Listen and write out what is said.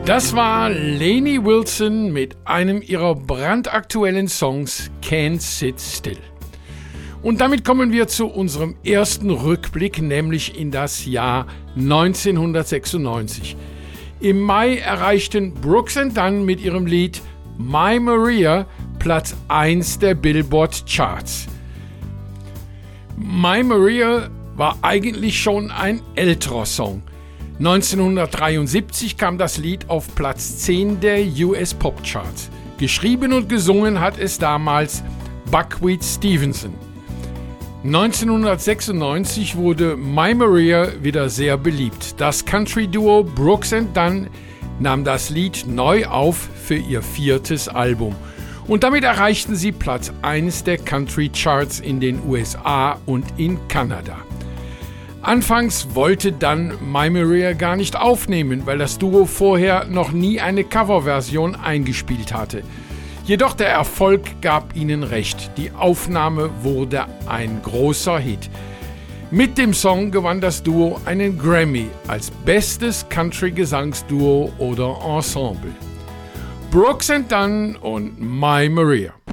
Das war Lainey Wilson mit einem ihrer brandaktuellen Songs Can't Sit Still. Und damit kommen wir zu unserem ersten Rückblick, nämlich in das Jahr 1996. Im Mai erreichten Brooks & Dunn mit ihrem Lied My Maria Platz 1 der Billboard Charts. My Maria war eigentlich schon ein älterer Song. 1973 kam das Lied auf Platz 10 der US Pop Charts. Geschrieben und gesungen hat es damals Buckwheat Stevenson. 1996 wurde My Maria wieder sehr beliebt. Das Country-Duo Brooks & Dunn nahm das Lied neu auf für ihr 4. Album. Und damit erreichten sie Platz 1 der Country Charts in den USA und in Kanada. Anfangs wollte dann My Maria gar nicht aufnehmen, weil das Duo vorher noch nie eine Coverversion eingespielt hatte. Jedoch der Erfolg gab ihnen recht. Die Aufnahme wurde ein großer Hit. Mit dem Song gewann das Duo einen Grammy als bestes Country-Gesangsduo oder Ensemble. Brooks & Dunn und My Maria.